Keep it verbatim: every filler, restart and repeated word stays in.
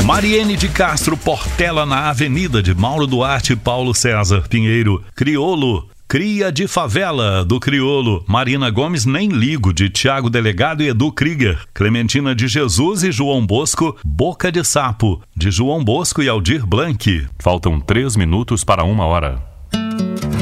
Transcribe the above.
Mariene de Castro, Portela na Avenida, de Mauro Duarte e Paulo César Pinheiro. Criolo, Cria de Favela, do Criolo. Marina Gomes, Nem Ligo, de Tiago Delegado e Edu Krieger. Clementina de Jesus e João Bosco, Boca de Sapo, de João Bosco e Aldir Blanc. Faltam três minutos para uma hora.